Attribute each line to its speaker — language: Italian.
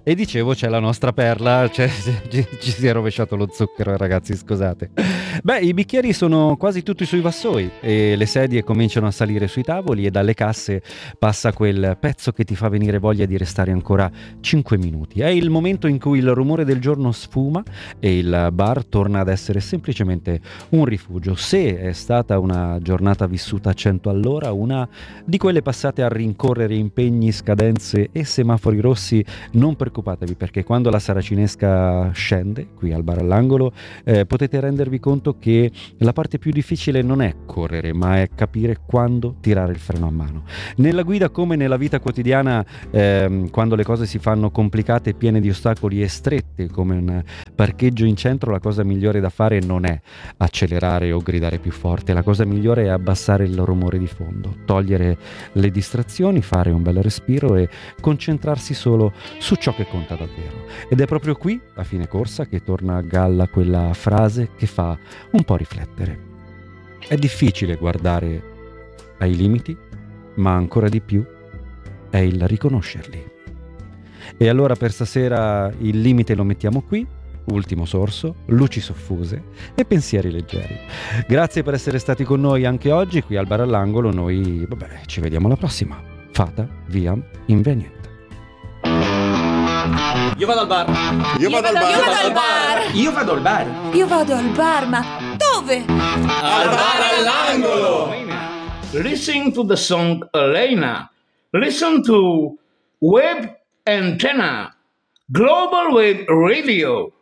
Speaker 1: E dicevo, c'è la nostra perla, ci si è rovesciato lo zucchero, ragazzi, scusate. Beh, i bicchieri sono quasi tutti sui vassoi e le sedie cominciano a salire sui tavoli e dalle casse passa quel pezzo che ti fa venire voglia di restare ancora 5 minuti. È il momento in cui il rumore del giorno sfuma e il bar torna ad essere semplicemente un rifugio. Se è stata una giornata vissuta a 100 all'ora, una di quelle passate a rincorrere impegni, scadenze e semafori rossi, non preoccupatevi, perché quando la saracinesca scende qui al bar all'angolo potete rendervi conto che la parte più difficile non è correre, ma è capire quando tirare il freno a mano. Nella guida come nella vita quotidiana, quando le cose si fanno complicate, piene di ostacoli e strette come un parcheggio in centro, la cosa migliore da fare non è accelerare o gridare più forte, la cosa migliore è abbassare il rumore di fondo, togliere le distrazioni, fare un bel respiro e concentrarsi solo su ciò che conta davvero. Ed è proprio qui, a fine corsa, che torna a galla quella frase che fa un po' riflettere. È difficile guardare ai limiti, ma ancora di più è il riconoscerli. E allora per stasera il limite lo mettiamo qui, ultimo sorso, luci soffuse e pensieri leggeri. Grazie per essere stati con noi anche oggi qui al bar all'angolo. Noi, ci vediamo alla prossima. Fata viam invenient.
Speaker 2: Io vado al bar.
Speaker 3: Io vado al bar.
Speaker 4: Io vado al bar.
Speaker 3: Io vado al bar, ma dove?
Speaker 2: Al bar all'angolo.
Speaker 5: Listen to the song Elena. Listen to Web Antenna, Global Web Radio.